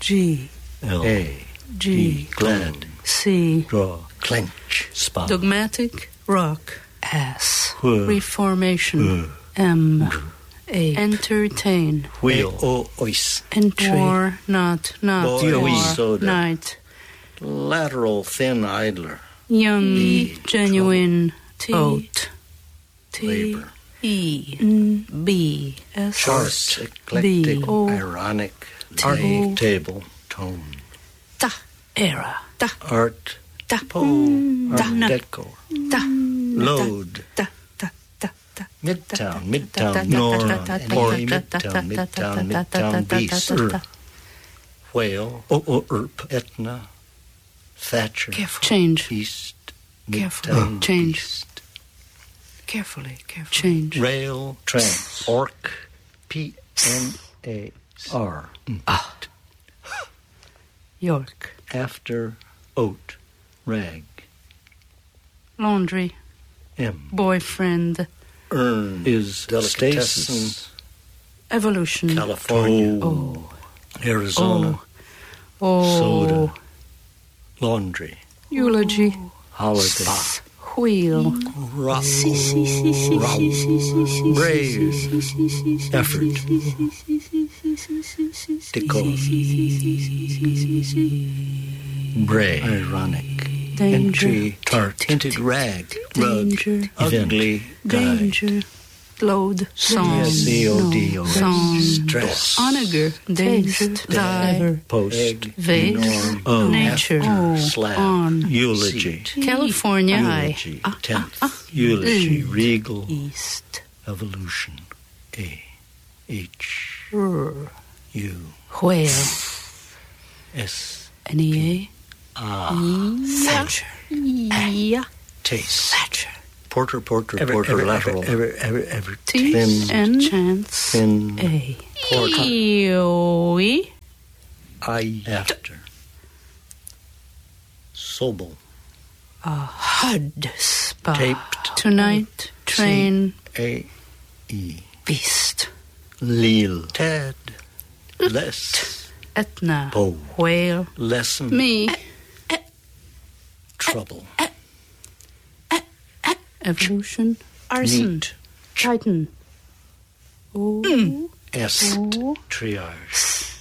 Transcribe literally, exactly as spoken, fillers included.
G. L. A. G. Glad. C. Draw. Clench. Spot. Dogmatic. Rock. S. Wh. Reformation. M. A. Entertain. Wheel. O. Ois. Entry. War. Not. Not. Boy, War. soda. Night. Lateral thin idler. Young. E. Genuine. T. Oat. T. Labor. E. N. B. S. Short. Eclectic. B. O. Ironic. T. A. Table. Tone. Ta. Era. Ta. Art. Ta. Po. Ta. Art Deco. Ta. Load. Ta. Ta. Ta. Ta. Midtown. Midtown. Ta. Norm. Ta. Ta. Ta. Henry. Ta. Ta. Midtown. Ta. Ta. Midtown. Ta. Ta. Midtown. Ta. Beast. Ta. Ta. Er. Whale. O. O. Erp. Etna. Thatcher. Careful. Change. East. Careful. Midtown. Change. Beast. Carefully. Carefully. Change. Rail. Trans. Orc. P. N. A. R. Ah. York. After. Oat. Rag. Laundry. M. Boyfriend. Earn. Is. Delicatessen. Evolution. California. Oh. Arizona. Oh. Soda. Laundry. Eulogy. Holiday. Wheel. Rock. Brave. Effort. Deco. Bray. Ironic. Danger. Entry. Tart. Tinted rag. Rug. Danger. Ugly. Guide. Danger. Load. Song. S E O D O. Song. Stress. Onager. Taste. Die. Post. Egg. Vase. Norm. Oh. Nature. After. Oh. Slab. On. Eulogy. California. Eulogy. Tenth. Eulogy. Regal. East. Evolution. A. H. R. U. Whale. S. N E Ah. A. Thatcher. Yeah. Taste. Thatcher. Porter, porter, Ever, porter, ever, lateral. ever, ever, ever, ever. T. Thin. N. Chance. Thin. A. Porter. Eoi. I. After. Sobel. A Hud spa. Taped. Tonight. Train. A. E. Beast. Lille. Ted. Less. Etna. Bo. Whale. Lesson. Me. Trouble. Evolution. Arson. Neat. Titan. Oh. Est. Oh. Triage.